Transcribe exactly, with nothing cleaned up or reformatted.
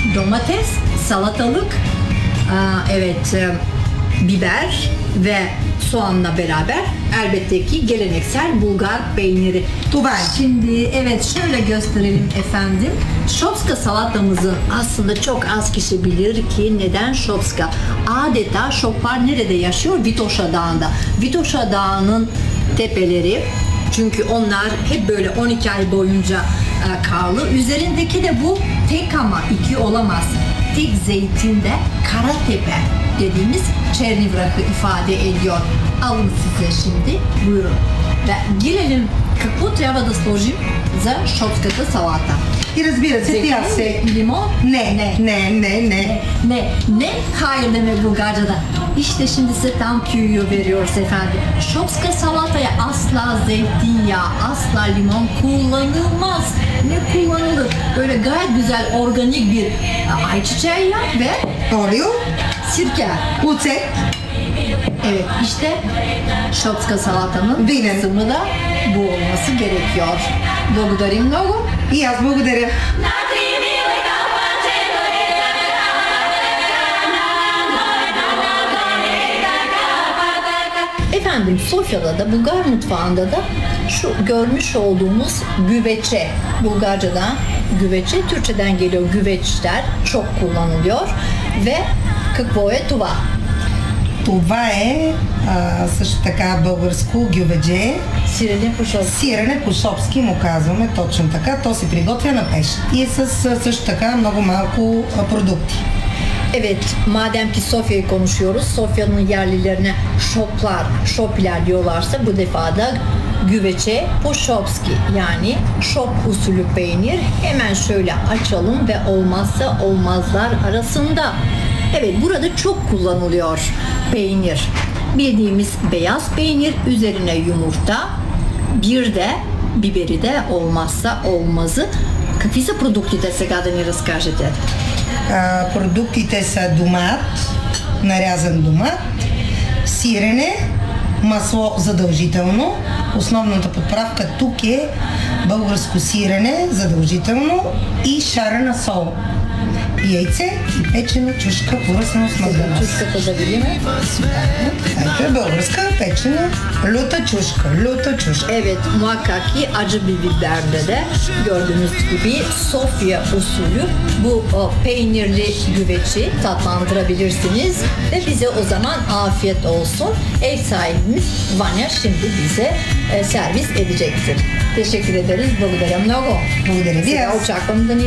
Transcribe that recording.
domates, salatalık, evet, biber ve soğanla beraber elbette ki geleneksel Bulgar peyniri. Tuval. Şimdi evet şöyle gösterelim efendim. Şopska salatamızın aslında çok az kişi bilir ki neden Şopska? Adeta Şoplar nerede yaşıyor? Vitoša Dağı'nda. Vitoša Dağı'nın tepeleri, çünkü onlar hep böyle on iki ay boyunca karlı. Üzerindeki de bu tek ama iki olamaz. Tek zeytinde Karatepe dediğimiz Çernivrak'ı ifade ediyor. Alın size şimdi, buyurun. Ve gelelim, какво трябва да сложим за шопската салата? И разбира се, тя се... Limon? Не, не, не, не, не. Ne? Ne? Hayır demek Bulgarca'da. İşte şimdi size tam tüyü veriyoruz efendim. Şopska salataya asla zeytinyağı, asla limon kullanılmaz. Ne kullanılır? Böyle gayet güzel organik bir ayçiçeği yağı ve Олио, sirke. оцет, Evet, işte şopska salatanın Vinen. kısmı da bu olması gerekiyor. Благодарим много. и аз благодаря. Efendim Sofya'da da Bulgar mutfağında da şu görmüş olduğumuz güveçe, Bulgarca'da güveçe, Türkçeden geliyor güveçler, çok kullanılıyor ve какво е това? Това е а, също така българско гюведже. Сирене по шопски. Сирене по шопски му казваме точно така. То се приготвя на пещ. И е с а, също така много малко а, продукти. Evet, madem ki Sofya'yı konuşuyoruz, Sofya'nın yerlilerine şoplar, şopiler diyorlarsa bu defa da güveçe poşopski, yani şop usulü peynir. Hemen şöyle açalım ve olmazsa olmazlar arasında. Evet, burada çok kullanılıyor peynir. Bildiğimiz beyaz peynir, üzerine yumurta, bir de biberi de olmazsa olmazı. Какви са продуктите сега да ни разкажете? А, продуктите са домат, нарязан домат, сирене, масло задължително. Основната подправка тук е българско сирене задължително и шарена сол. Яйце и печена чушка, поръсна с мазнос. Чушката да видим. Ето е българска печена люта чушка, люта чушка. Evet, muhakkak ki acı bir biberde de gördüğünüz gibi Sofya usulü bu o, peynirli güveci tatlandırabilirsiniz ve bize o zaman afiyet olsun. Ev sahibimiz Vanya şimdi bize e, servis edecektir. Teşekkür ederiz. Благодаря много. Благодаря ви. Сега очаквам да ни